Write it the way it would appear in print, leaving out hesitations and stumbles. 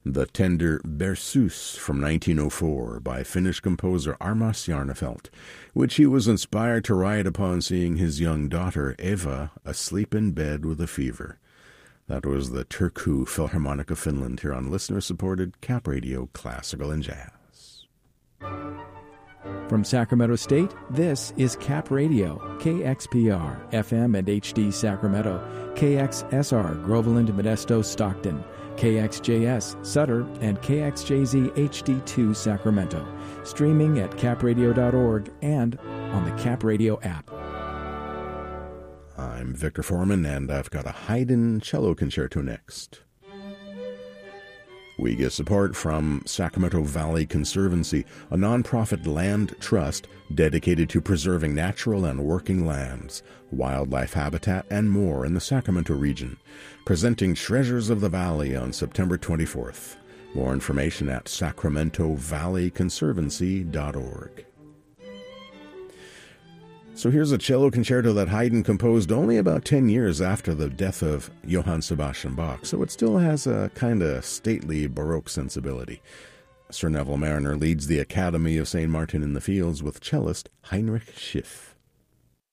The Tender Berceuse from 1904 by Finnish composer Armas Jarnefelt, which he was inspired to write upon seeing his young daughter Eva asleep in bed with a fever. That was the Turku Philharmonic of Finland here on listener-supported Cap Radio Classical and Jazz. From Sacramento State, this is Cap Radio, KXPR, FM and HD Sacramento, KXSR, Groveland, Modesto, Stockton, KXJS, Sutter, and KXJZ HD2 Sacramento, streaming at capradio.org and on the Cap Radio app. I'm Victor Foreman, and I've got a Haydn cello concerto next. We get support from Sacramento Valley Conservancy, a nonprofit land trust dedicated to preserving natural and working lands, wildlife habitat, and more in the Sacramento region, presenting Treasures of the Valley on September 24th. More information at sacramentovalleyconservancy.org. So here's a cello concerto that Haydn composed only about 10 years after the death of Johann Sebastian Bach, so it still has a kind of stately Baroque sensibility. Sir Neville Marriner leads the Academy of St. Martin in the Fields with cellist Heinrich Schiff.